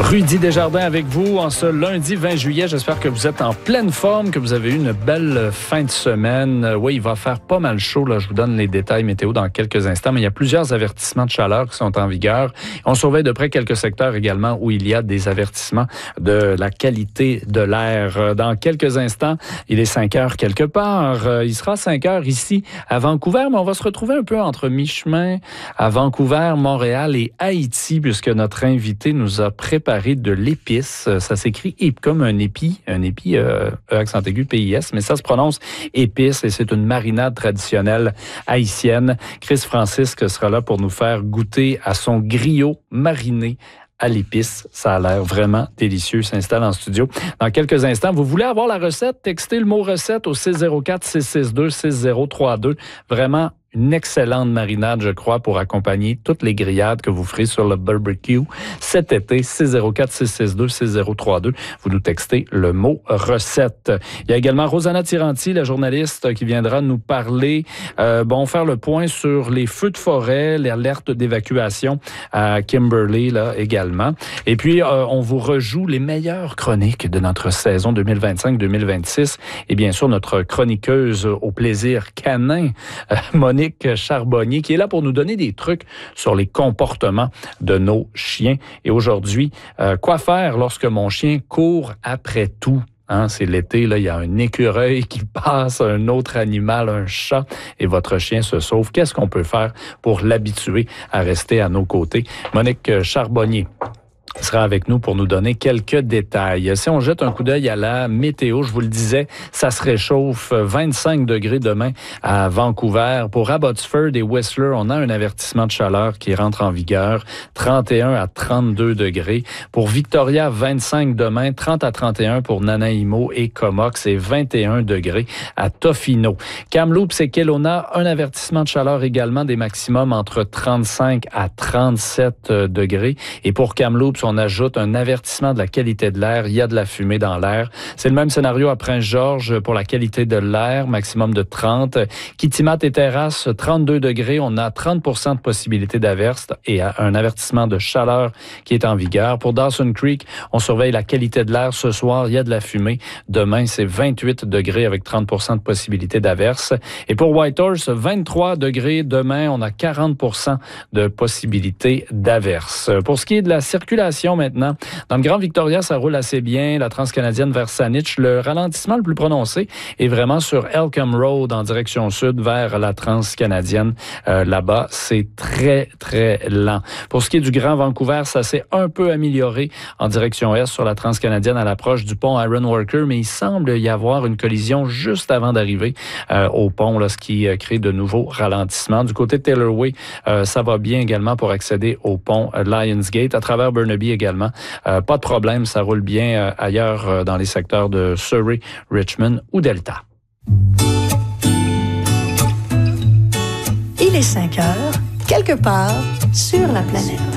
Rudy Desjardins avec vous en ce lundi 20 juillet. J'espère que vous êtes en pleine forme, que vous avez eu une belle fin de semaine. Oui, il va faire pas mal chaud. Là. Je vous donne les détails météo dans quelques instants, mais il y a plusieurs avertissements de chaleur qui sont en vigueur. On surveille de près quelques secteurs également où il y a des avertissements de la qualité de l'air. Dans quelques instants, il est 5 heures quelque part. Il sera 5 heures ici à Vancouver, mais on va se retrouver un peu entre mi-chemin à Vancouver, Montréal et Haïti, puisque notre invité nous a préparé de l'épice. Ça s'écrit comme un épi, accent aigu, P-I-S, mais ça se prononce épice et c'est une marinade traditionnelle haïtienne. Chris Francisque sera là pour nous faire goûter à son griot mariné à l'épice. Ça a l'air vraiment délicieux. Il s'installe en studio. Dans quelques instants, vous voulez avoir la recette? Textez le mot recette au 604-662-6032. Vraiment une excellente marinade, je crois, pour accompagner toutes les grillades que vous ferez sur le barbecue cet été. 604-662-6032. Vous nous textez le mot recette. Il y a également Rosanna Tiranti, la journaliste, qui viendra nous parler, faire le point sur les feux de forêt, l'alerte d'évacuation à Kimberley, là, également. Et puis, on vous rejoue les meilleures chroniques de notre saison 2025-2026. Et bien sûr, notre chroniqueuse au plaisir canin, Monique Charbonnier, qui est là pour nous donner des trucs sur les comportements de nos chiens. Et aujourd'hui, quoi faire lorsque mon chien court après tout? Hein, c'est l'été, là, il y a un écureuil qui passe, un autre animal, un chat, et votre chien se sauve. Qu'est-ce qu'on peut faire pour l'habituer à rester à nos côtés? Monique Charbonnier sera avec nous pour nous donner quelques détails. Si on jette un coup d'œil à la météo, je vous le disais, ça se réchauffe, 25 degrés demain à Vancouver. Pour Abbotsford et Whistler, on a un avertissement de chaleur qui rentre en vigueur, 31 à 32 degrés. Pour Victoria, 25 demain, 30 à 31 pour Nanaimo et Comox et 21 degrés à Tofino. Kamloops et Kelowna, un avertissement de chaleur également, des maximums entre 35 à 37 degrés. Et pour Kamloops, on ajoute un avertissement de la qualité de l'air. Il y a de la fumée dans l'air. C'est le même scénario à Prince-Georges pour la qualité de l'air, maximum de 30. Kitimat et Terrasse, 32 degrés. On a 30 de possibilité d'averse et un avertissement de chaleur qui est en vigueur. Pour Dawson Creek, on surveille la qualité de l'air. Ce soir, il y a de la fumée. Demain, c'est 28 degrés avec 30 de possibilité d'averse. Et pour Whitehorse, 23 degrés. Demain, on a 40 de possibilité d'averse. Pour ce qui est de la circulation maintenant, dans le Grand Victoria, ça roule assez bien. La transcanadienne vers Saanich, le ralentissement le plus prononcé est vraiment sur Elcombe Road en direction sud vers la transcanadienne. Là-bas, c'est très, très lent. Pour ce qui est du Grand Vancouver, ça s'est un peu amélioré en direction est sur la transcanadienne à l'approche du pont Ironworker, mais il semble y avoir une collision juste avant d'arriver au pont, là, ce qui crée de nouveaux ralentissements. Du côté de Taylor Way, ça va bien également pour accéder au pont Lionsgate. À travers Burnaby également, pas de problème, ça roule bien ailleurs dans les secteurs de Surrey, Richmond ou Delta. Il est 5 heures, quelque part sur la planète.